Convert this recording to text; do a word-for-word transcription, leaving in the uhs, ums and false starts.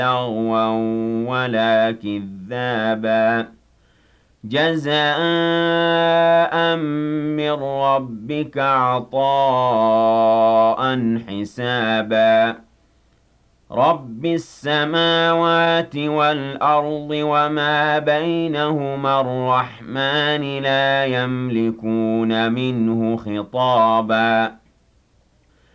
لغوا ولا كذابا جزاء من ربك عطاء حسابا رب السماوات والأرض وما بينهما الرحمن لا يملكون منه خطابا